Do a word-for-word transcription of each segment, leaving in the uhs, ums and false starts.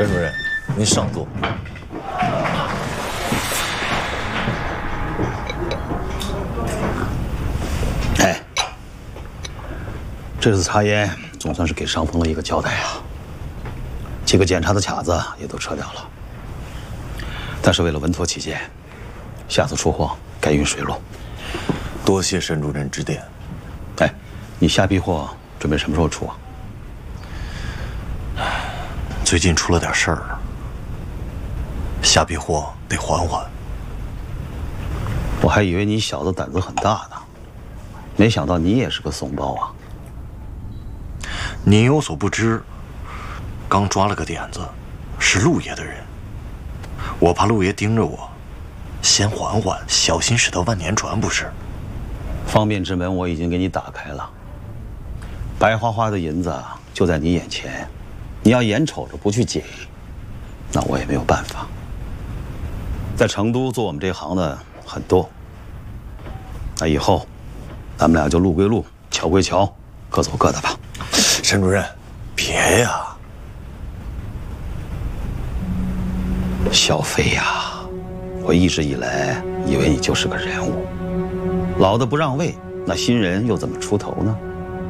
沈主任，您上座。 哎，这次查验总算是给上峰了一个交代啊。几个检查的卡子也都撤掉了，但是为了稳妥起见，下次出货改运水路。 多谢沈主任指点。 哎，你下批货准备什么时候出啊？ 最近出了点事儿，下批货得缓缓。 我还以为你小子胆子很大呢，没想到你也是个怂包啊！ 您有所不知，刚抓了个点子，是陆爷的人，我怕陆爷盯着我，先缓缓，小心驶得万年船不是？ 方便之门我已经给你打开了，白花花的银子就在你眼前，你要眼瞅着不去捡，那我也没有办法。在成都做我们这行的很多，那以后咱们俩就路归路，桥归桥，各走各的吧。 沈主任，别呀！ 小飞呀，我一直以来以为你就是个人物，老的不让位，那新人又怎么出头呢？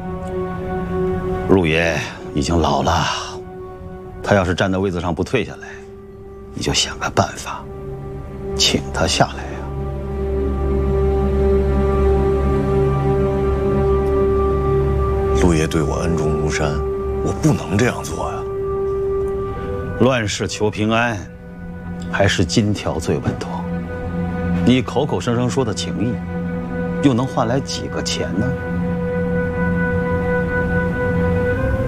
陆爷已经老了，他要是站在位子上不退下来，你就想个办法，请他下来呀。 陆爷对我恩重如山，我不能这样做呀。 乱世求平安，还是金条最稳妥。你口口声声说的情义，又能换来几个钱呢？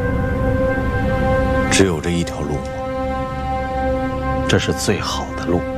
只有这一条路吗？ 这是最好的路。